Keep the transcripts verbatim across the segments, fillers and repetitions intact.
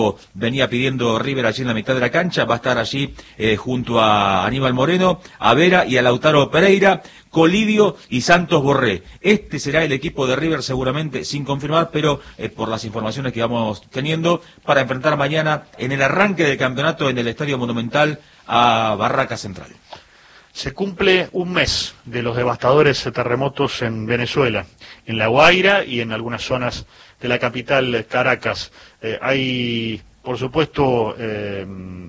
venía pidiendo River allí en la mitad de la cancha, va a estar allí eh, junto a Aníbal Moreno, a Vera y a Lautaro Pereira, Colidio y Santos Borré. Este será el equipo de River seguramente, sin confirmar, pero eh, por las informaciones que vamos teniendo, para enfrentar mañana en el arranque del campeonato en el Estadio Monumental a Barraca Central. Se cumple un mes de los devastadores terremotos en Venezuela, en La Guaira y en algunas zonas de la capital, Caracas. Eh, hay, por supuesto, eh,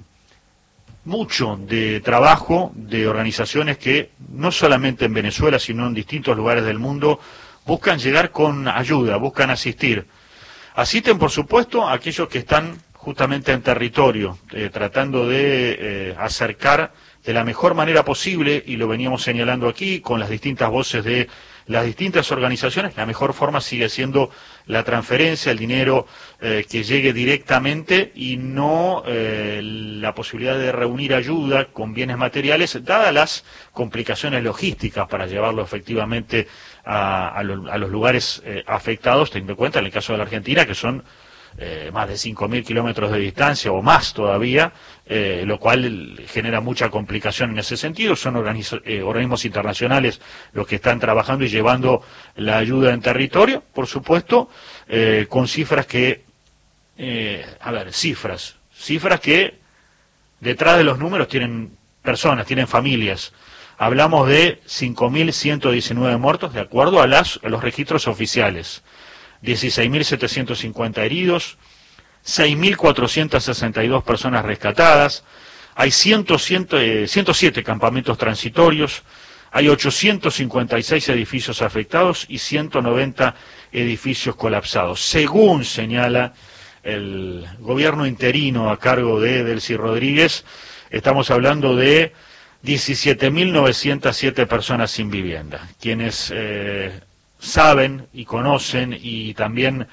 mucho de trabajo de organizaciones que, no solamente en Venezuela, sino en distintos lugares del mundo, buscan llegar con ayuda, buscan asistir. Asisten, por supuesto, a aquellos que están justamente en territorio, eh, tratando de eh, acercar de la mejor manera posible, y lo veníamos señalando aquí, con las distintas voces de las distintas organizaciones. La mejor forma sigue siendo la transferencia, el dinero eh, que llegue directamente, y no eh, la posibilidad de reunir ayuda con bienes materiales, dadas las complicaciones logísticas para llevarlo efectivamente a, a, lo, a los lugares eh, afectados, teniendo en cuenta en el caso de la Argentina, que son Eh, más de cinco mil kilómetros de distancia o más todavía, eh, lo cual genera mucha complicación en ese sentido. Son eh, organismos internacionales los que están trabajando y llevando la ayuda en territorio, por supuesto, eh, con cifras que, eh, a ver, cifras, cifras que detrás de los números tienen personas, tienen familias. Hablamos de cinco mil ciento diecinueve muertos, de acuerdo a, las, a los registros oficiales. dieciséis mil setecientos cincuenta heridos, seis mil cuatrocientas sesenta y dos personas rescatadas, hay ciento siete campamentos transitorios, hay ochocientos cincuenta y seis edificios afectados y ciento noventa edificios colapsados. Según señala el gobierno interino a cargo de Delcy Rodríguez, estamos hablando de diecisiete mil novecientas siete personas sin vivienda. Quienes eh, saben y conocen y también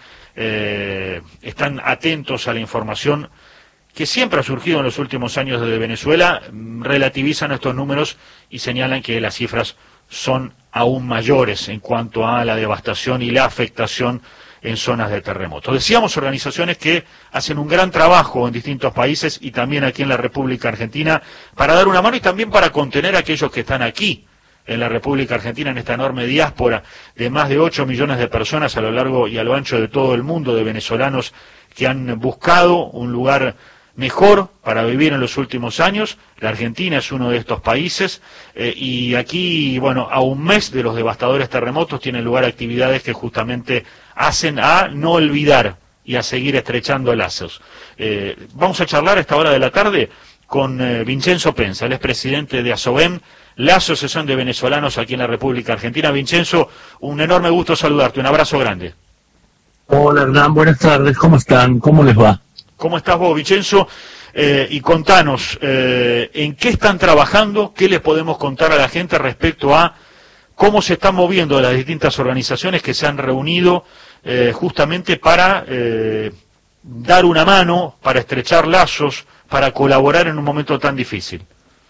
eh, están atentos a la información que siempre ha surgido en los últimos años desde Venezuela, relativizan estos números y señalan que las cifras son aún mayores en cuanto a la devastación y la afectación en zonas de terremoto. Decíamos, organizaciones que hacen un gran trabajo en distintos países y también aquí en la República Argentina para dar una mano y también para contener a aquellos que están aquí en la República Argentina, en esta enorme diáspora de más de ocho millones de personas a lo largo y a lo ancho de todo el mundo, de venezolanos que han buscado un lugar mejor para vivir en los últimos años. La Argentina es uno de estos países eh, y aquí, bueno, a un mes de los devastadores terremotos tienen lugar actividades que justamente hacen a no olvidar y a seguir estrechando lazos. Eh, vamos a charlar a esta hora de la tarde con eh, Vincenzo Pensa, él es presidente de ASOVEM, la Asociación de Venezolanos aquí en la República Argentina. Vincenzo, un enorme gusto saludarte, un abrazo grande. Hola Hernán, buenas tardes, ¿cómo están? ¿Cómo les va? ¿Cómo estás vos, Vincenzo? Eh, y contanos, eh, ¿en qué están trabajando? ¿Qué les podemos contar a la gente respecto a cómo se están moviendo las distintas organizaciones que se han reunido eh, justamente para eh, dar una mano, para estrechar lazos, para colaborar en un momento tan difícil?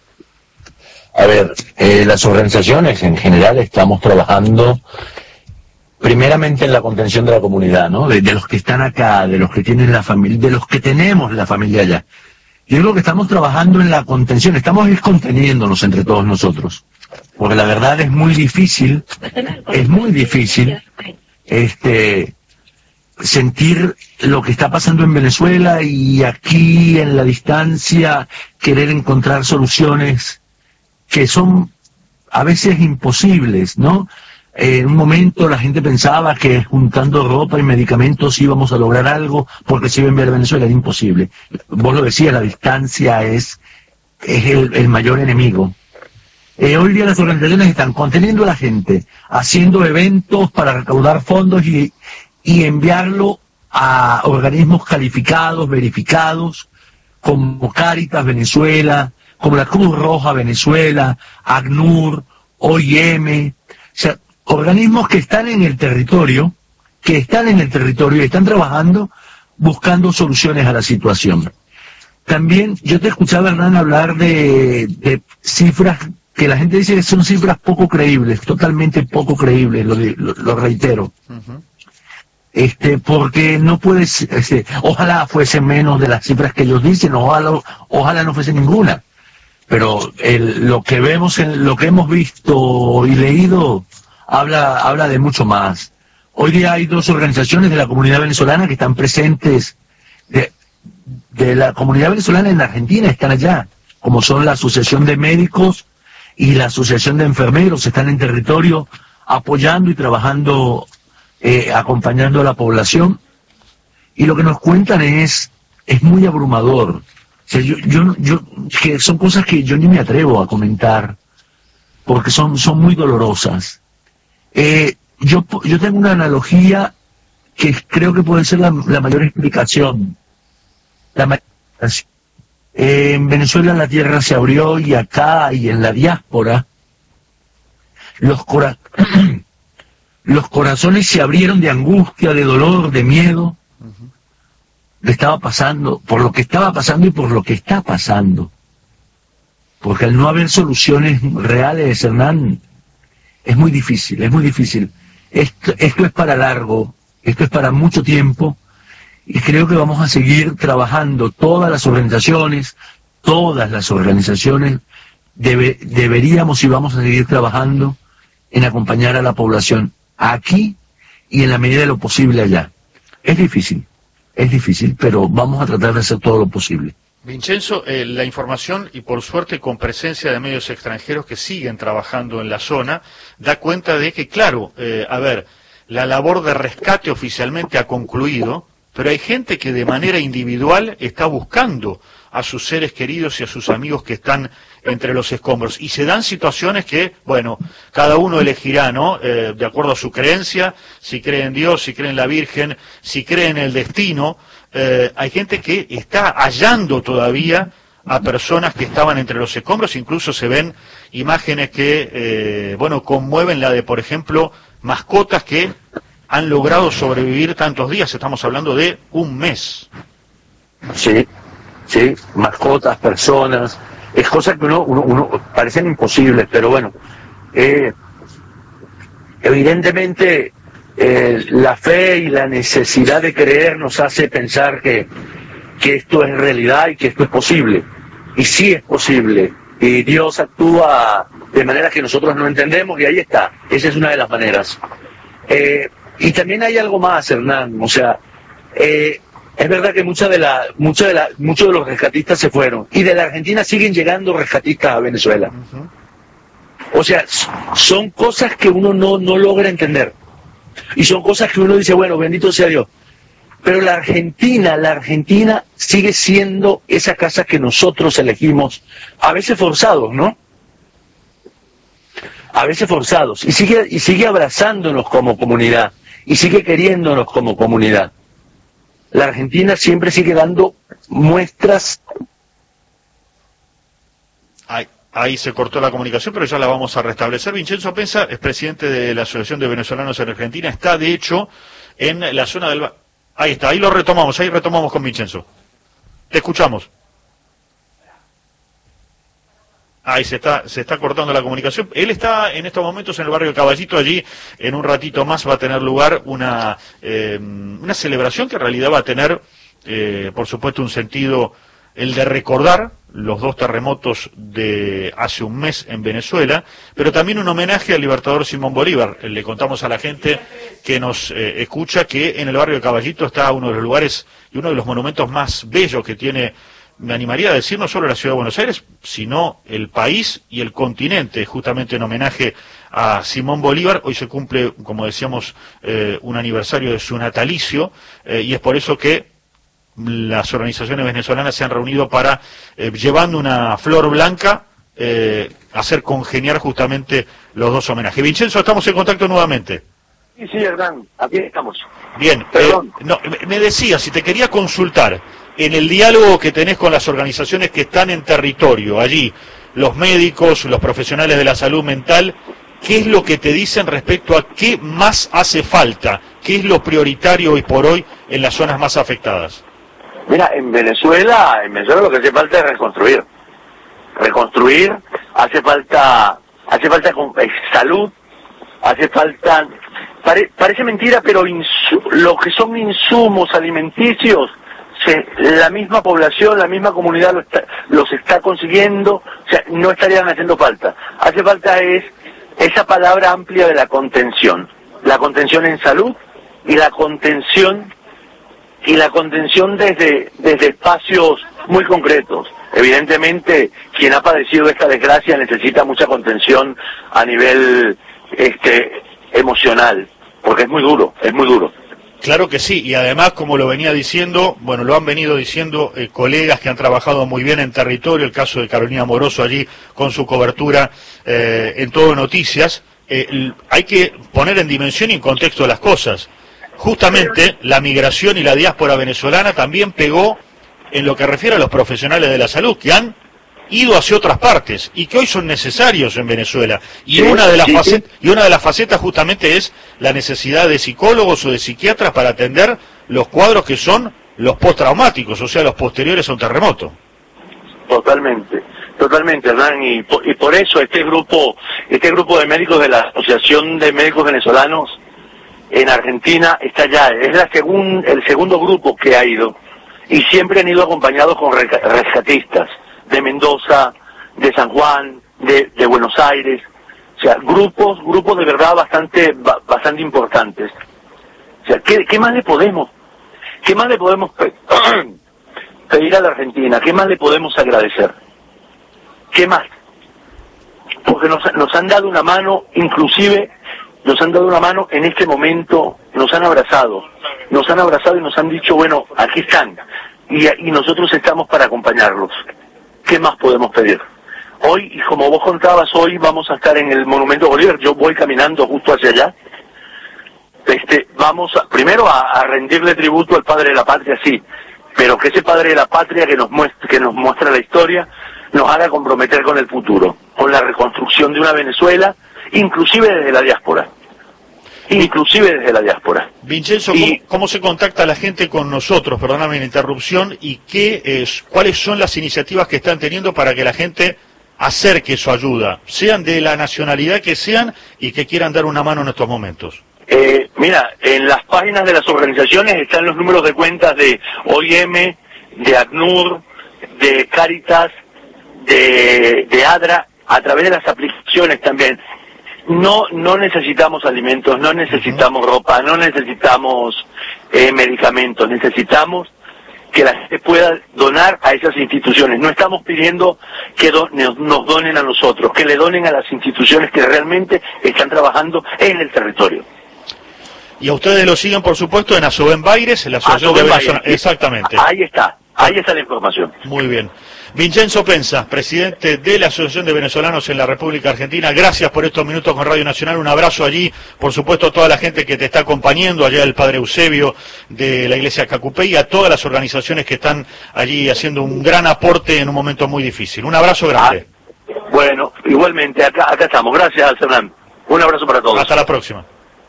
A ver, eh, las organizaciones en general estamos trabajando primeramente en la contención de la comunidad, ¿no? De, de los que están acá, de los que tienen la familia, de los que tenemos la familia allá. Yo creo que estamos trabajando en la contención, estamos conteniéndonos entre todos nosotros, porque la verdad es muy difícil, es muy difícil, este, sentir lo que está pasando en Venezuela y aquí en la distancia querer encontrar soluciones que son a veces imposibles, ¿no? En un momento la gente pensaba que juntando ropa y medicamentos íbamos a lograr algo porque se iba a enviar a Venezuela, era imposible. Vos lo decías, la distancia es, es el, el mayor enemigo. Eh, hoy día las organizaciones están conteniendo a la gente, haciendo eventos para recaudar fondos y, y enviarlo a organismos calificados, verificados, como Cáritas Venezuela, como la Cruz Roja Venezuela, ACNUR, O I M, o sea, organismos que están en el territorio, que están en el territorio y están trabajando buscando soluciones a la situación. También yo te escuchaba, Hernán, hablar de, de cifras que la gente dice que son cifras poco creíbles, totalmente poco creíbles, lo, lo, lo reitero. Uh-huh. este, porque no puedes, este, ojalá fuese menos de las cifras que ellos dicen, ojalá, ojalá no fuese ninguna, pero el, lo que vemos, en, lo que hemos visto y leído, habla, habla de mucho más. Hoy día hay dos organizaciones de la comunidad venezolana que están presentes, de, de la comunidad venezolana en Argentina, están allá, como son la Asociación de Médicos y la Asociación de Enfermeros, están en territorio apoyando y trabajando, eh, acompañando a la población. Y lo que nos cuentan es, es muy abrumador. O sea, yo, yo, yo, que son cosas que yo ni me atrevo a comentar, porque son, son muy dolorosas. Eh, yo, yo tengo una analogía que creo que puede ser la, la mayor explicación. La mayor explicación. Eh, en Venezuela la tierra se abrió y acá y en la diáspora los, cora los corazones se abrieron de angustia, de dolor, de miedo. Uh-huh. Le estaba pasando, por lo que estaba pasando y por lo que está pasando. Porque al no haber soluciones reales, Hernán, es muy difícil, es muy difícil. Esto, esto es para largo, esto es para mucho tiempo. Y creo que vamos a seguir trabajando, todas las organizaciones, todas las organizaciones, debe, deberíamos y vamos a seguir trabajando en acompañar a la población aquí y en la medida de lo posible allá. Es difícil, es difícil, pero vamos a tratar de hacer todo lo posible. Vincenzo, eh, la información, y por suerte con presencia de medios extranjeros que siguen trabajando en la zona, da cuenta de que, claro, eh, a ver, la labor de rescate oficialmente ha concluido, pero hay gente que de manera individual está buscando a sus seres queridos y a sus amigos que están entre los escombros. Y se dan situaciones que, bueno, cada uno elegirá, ¿no? Eh, de acuerdo a su creencia, si cree en Dios, si cree en la Virgen, si cree en el destino. Eh, hay gente que está hallando todavía a personas que estaban entre los escombros. Incluso se ven imágenes que, eh, bueno, conmueven la de, por ejemplo, mascotas que han logrado sobrevivir tantos días. Estamos hablando de un mes. Sí, sí, mascotas, personas, es cosas que uno, uno, uno parecen imposibles, pero bueno, eh, evidentemente eh, la fe y la necesidad de creer nos hace pensar que, que esto es realidad y que esto es posible. Y sí es posible, y Dios actúa de maneras que nosotros no entendemos, y ahí está, esa es una de las maneras. Eh, Y también hay algo más, Hernán, o sea, eh, es verdad que mucha de la, mucha de la, muchos de los rescatistas se fueron, y de la Argentina siguen llegando rescatistas a Venezuela. Uh-huh. O sea, son cosas que uno no, no logra entender, y son cosas que uno dice, bueno, bendito sea Dios, pero la Argentina, la Argentina sigue siendo esa casa que nosotros elegimos, a veces forzados, ¿no? A veces forzados, y sigue, y sigue abrazándonos como comunidad, y sigue queriéndonos como comunidad. La Argentina siempre sigue dando muestras. Ahí, ahí se cortó la comunicación, pero ya la vamos a restablecer. Vincenzo Pensa es presidente de la Asociación de Venezolanos en Argentina, está de hecho en la zona del... Ahí está, ahí lo retomamos, ahí retomamos con Vincenzo. Te escuchamos. Ahí se está, se está cortando la comunicación. Él está en estos momentos en el barrio Caballito. Allí en un ratito más va a tener lugar una, eh, una celebración que en realidad va a tener, eh, por supuesto, un sentido, el de recordar los dos terremotos de hace un mes en Venezuela, pero también un homenaje al libertador Simón Bolívar. Le contamos a la gente que nos eh, escucha que en el barrio de Caballito está uno de los lugares y uno de los monumentos más bellos que tiene, me animaría a decir, no solo la ciudad de Buenos Aires, sino el país y el continente, justamente en homenaje a Simón Bolívar. Hoy se cumple, como decíamos, eh, un aniversario de su natalicio, eh, y es por eso que las organizaciones venezolanas se han reunido para, eh, llevando una flor blanca, eh, hacer congeniar justamente los dos homenajes. Vincenzo, estamos en contacto nuevamente. Sí, sí, Hernán, aquí estamos. Bien, eh, no, me decía, si te quería consultar, en el diálogo que tenés con las organizaciones que están en territorio, allí, los médicos, los profesionales de la salud mental, ¿qué es lo que te dicen respecto a qué más hace falta? ¿Qué es lo prioritario hoy por hoy en las zonas más afectadas? Mira, en Venezuela, en Venezuela lo que hace falta es reconstruir. Reconstruir, hace falta, hace falta salud, hace falta pare, parece mentira, pero insu, lo que son insumos alimenticios, se, la misma población, la misma comunidad lo está, los está consiguiendo, o sea, no estarían haciendo falta. Hace falta es esa palabra amplia de la contención, la contención en salud y la contención y la contención desde desde espacios muy concretos. Evidentemente, quien ha padecido esta desgracia necesita mucha contención a nivel este emocional, porque es muy duro, es muy duro. Claro que sí, y además, como lo venía diciendo, bueno, lo han venido diciendo eh, colegas que han trabajado muy bien en territorio, el caso de Carolina Moroso allí con su cobertura eh, en Todo Noticias, eh, hay que poner en dimensión y en contexto las cosas. Justamente la migración y la diáspora venezolana también pegó en lo que refiere a los profesionales de la salud, que han ido hacia otras partes y que hoy son necesarios en Venezuela. Y sí, una de las sí, facetas, y una de las facetas justamente es la necesidad de psicólogos o de psiquiatras para atender los cuadros que son los postraumáticos, o sea, los posteriores a un terremoto. Totalmente, totalmente, Hernán, y por, y por eso este grupo, este grupo de médicos de la Asociación de Médicos Venezolanos en Argentina está ya, es la segun, el segundo grupo que ha ido, y siempre han ido acompañados con rescatistas de Mendoza, de San Juan, de, de Buenos Aires, o sea, grupos, grupos de verdad bastante, bastante importantes. O sea, ¿qué, qué más le podemos, qué más le podemos pe pedir a la Argentina? ¿Qué más le podemos agradecer? ¿Qué más? Porque nos, nos han dado una mano, inclusive nos han dado una mano en este momento, nos han abrazado, nos han abrazado y nos han dicho, bueno, aquí están, y, y nosotros estamos para acompañarlos. ¿Qué más podemos pedir? Hoy, y como vos contabas, hoy vamos a estar en el Monumento Bolívar, yo voy caminando justo hacia allá, este, vamos a, primero a, a rendirle tributo al Padre de la Patria, sí, pero que ese Padre de la Patria que nos muestra, que nos muestra la historia, nos haga comprometer con el futuro, con la reconstrucción de una Venezuela, inclusive desde la diáspora. Inclusive desde la diáspora. Vincenzo, y, ¿cómo, ¿cómo se contacta la gente con nosotros? Perdóname la interrupción. ¿Y qué es, cuáles son las iniciativas que están teniendo para que la gente acerque su ayuda, sean de la nacionalidad que sean y que quieran dar una mano en estos momentos? Eh, mira, en las páginas de las organizaciones están los números de cuentas de O I M, de ACNUR, de Cáritas, de, de ADRA, a través de las aplicaciones también. No no necesitamos alimentos, no necesitamos ropa, no necesitamos eh, medicamentos, necesitamos que la gente pueda donar a esas instituciones. No estamos pidiendo que do, nos donen a nosotros, que le donen a las instituciones que realmente están trabajando en el territorio. Y a ustedes lo siguen, por supuesto, en Asoben Baires, en la Asociación de Venezuela. Exactamente. Ahí está, ahí está la información. Muy bien. Vincenzo Pensa, presidente de la Asociación de Venezolanos en la República Argentina, gracias por estos minutos con Radio Nacional, un abrazo allí, por supuesto a toda la gente que te está acompañando, allá el Padre Eusebio de la Iglesia Cacupé y a todas las organizaciones que están allí haciendo un gran aporte en un momento muy difícil. Un abrazo grande. Ah, bueno, igualmente, acá, acá estamos, gracias Hernán, un abrazo para todos. Hasta la próxima.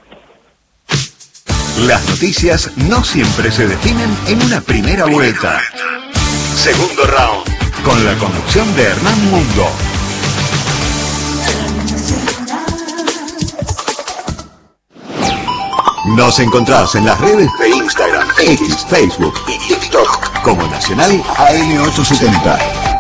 Las noticias no siempre se definen en una primera vuelta. Segundo round. Con la conducción de Hernán Mundo. Nos encontrás en las redes de Instagram, X, Facebook y TikTok como Nacional A M ochocientos setenta.